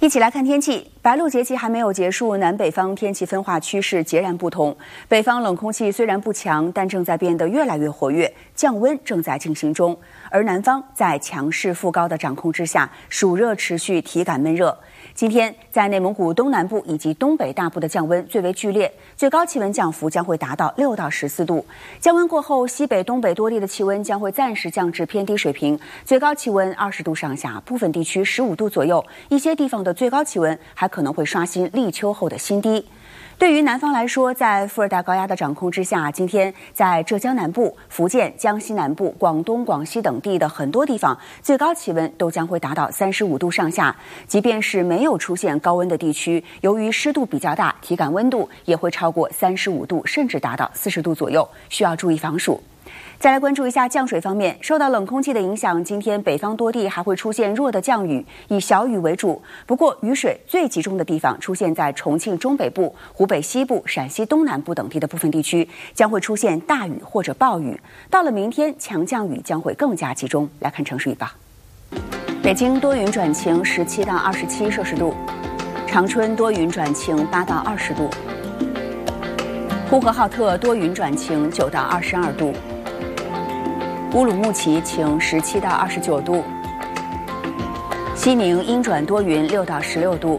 一起来看天气。白露节气还没有结束，南北方天气分化趋势截然不同。北方冷空气虽然不强，但正在变得越来越活跃，降温正在进行中。而南方在强势副高的掌控之下，暑热持续，体感闷热。今天在内蒙古东南部以及东北大部的降温最为剧烈，最高气温降幅将会达到6到14度。降温过后，西北、东北多地的气温将会暂时降至偏低水平，最高气温20度上下，部分地区15度左右，一些地方的最高气温还可能会刷新立秋后的新低。对于南方来说，在副热带高压的掌控之下，今天在浙江南部、福建、江西南部、广东、广西等地的很多地方，最高气温都将会达到35度上下。即便是没有出现高温的地区，由于湿度比较大，体感温度也会超过35度，甚至达到40度左右，需要注意防暑。再来关注一下降水方面，受到冷空气的影响，今天北方多地还会出现弱的降雨，以小雨为主。不过雨水最集中的地方出现在重庆中北部、湖北西部、陕西东南部等地的部分地区，将会出现大雨或者暴雨。到了明天，强降雨将会更加集中。来看城市预报：北京多云转晴，17到27摄氏度；长春多云转晴，8到20度；呼和浩特多云转晴，9到22度。乌鲁木齐晴，17到29度；西宁阴转多云，6到16度；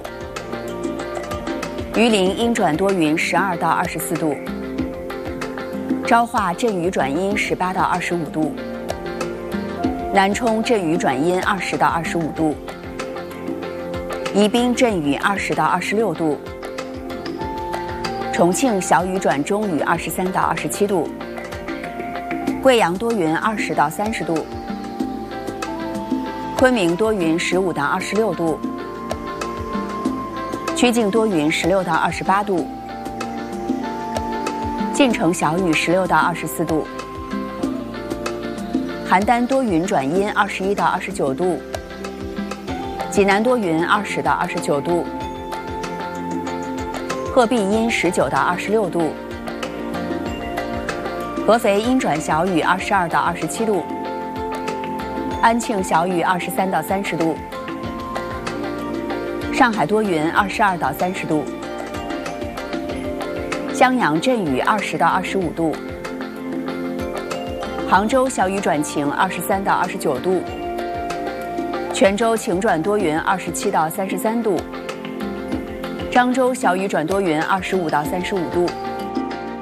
榆林阴转多云，12到24度；昭化阵雨转阴，18到25度；南充阵雨转阴，20到25度；宜宾阵雨20到26度；重庆小雨转中雨，23到27度；贵阳多云20到30度，昆明多云15到26度，曲靖多云16到28度，晋城小雨16到24度，邯郸多云转阴21到29度，济南多云20到29度，鹤壁阴19到26度，合肥阴转小雨22到27度，安庆小雨23到30度，上海多云22到30度，襄阳阵雨20到25度，杭州小雨转晴23到29度，泉州晴转多云27到33度，漳州小雨转多云25到35度。